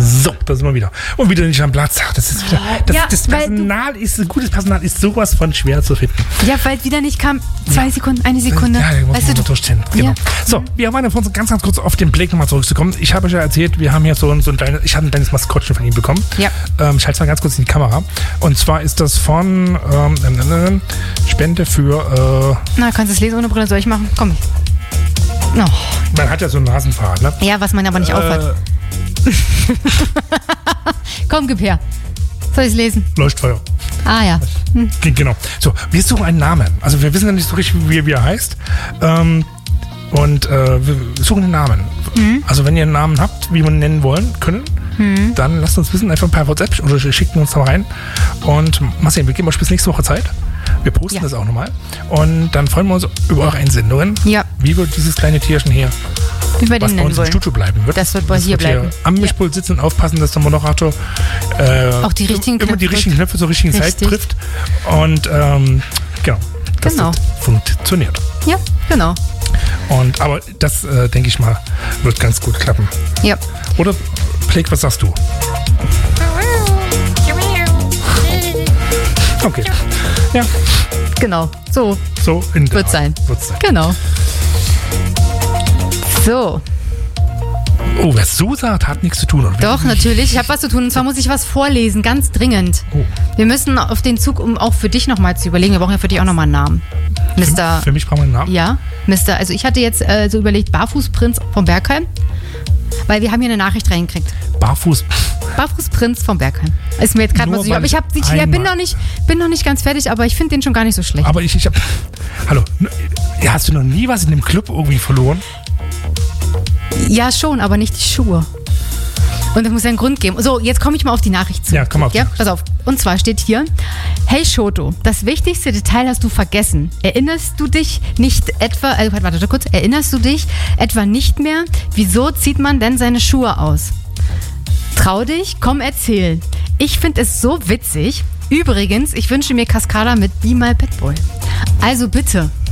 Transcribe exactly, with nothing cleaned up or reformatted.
So, da sind wir wieder. Und wieder nicht am Platz. Das ist wieder, das, Ja, das Personal ist, gutes Personal ist sowas von schwer zu finden. Ja, weil wieder nicht kam. Zwei Sekunden, eine Sekunde. Ja, da muss weißt man du, mal durchziehen. Genau. Ja. So, wir waren von uns ganz, ganz kurz auf den Blake nochmal zurückzukommen. Ich habe euch ja erzählt, wir haben hier so ein, so ein kleines, ich habe ein kleines Maskottchen von ihm bekommen. Ja. Ähm, ich halte es mal ganz kurz in die Kamera. Und zwar ist das von ähm, Spende für... Äh, Na, kannst du es lesen ohne Brille? Soll ich machen? Komm. Oh. Man hat ja so einen Nasenpfad, ne? Ja, was man aber nicht Äh, aufhat. Komm, gib her. Soll ich es lesen? Leuchtfeuer. Ah ja. Hm. Genau. So, wir suchen einen Namen. Also wir wissen ja nicht so richtig, wie, wie er heißt. Ähm, und äh, wir suchen einen Namen. Mhm. Also wenn ihr einen Namen habt, wie wir ihn nennen wollen, können, mhm. dann lasst uns wissen, einfach per WhatsApp oder schickt uns da rein. Und mal sehen, wir geben euch bis nächste Woche Zeit. Wir posten Ja. das auch nochmal. Und dann freuen wir uns über eure Einsendungen. Ja. Wie wird dieses kleine Tierchen hier, Wie wir was den bei nennen uns im wollen. Studio bleiben wird. Das wird bei hier bleiben. am Mischpult sitzen und aufpassen, dass der Moderator äh, Auch die richtigen immer die Knöpfe richtigen Knöpfe zur richtigen Zeit Richtig. trifft. Und ähm, genau, dass Genau. das funktioniert. Ja, genau. Und, aber das, äh, denke ich mal, wird ganz gut klappen. Ja. Oder, Blake, was sagst du? Okay. Ja, Genau. So so in der Wird Art sein. wird's sein. Genau. So. Oh, wer so sagt, hat nichts zu tun. Oder? Doch, natürlich. Ich habe was zu tun. Und zwar muss ich was vorlesen. Ganz dringend. Oh. Wir müssen auf den Zug, um auch für dich nochmal zu überlegen. Wir brauchen ja für dich auch nochmal einen Namen. Für, Mister für mich brauchen wir einen Namen. Ja, Mister Also ich hatte jetzt äh, so überlegt, Barfußprinz vom Bergheim. Weil wir haben hier eine Nachricht reingekriegt. Barfuß. Barfußprinz vom Bergheim. Ist mir jetzt gerade mal Nur so. weil Aber ich, hab, ich einmal- bin, noch nicht, bin noch nicht ganz fertig, aber ich finde den schon gar nicht so schlecht. Aber ich, ich hab. Hallo. Ja, hast du noch nie was in dem Club irgendwie verloren? Ja, schon, aber nicht die Schuhe. Und es muss ja einen Grund geben. So, jetzt komme ich mal auf die Nachricht zu. Ja, komm mal auf die Ja, Nachricht. pass auf. Und zwar steht hier: Hey Shoto, das wichtigste Detail hast du vergessen. Erinnerst du dich nicht etwa, also warte, warte kurz, erinnerst du dich etwa nicht mehr? Wieso zieht man denn seine Schuhe aus? Trau dich, komm erzähl. Ich finde es so witzig. Übrigens, ich wünsche mir Cascada mit Be My Bad Boy. Also bitte,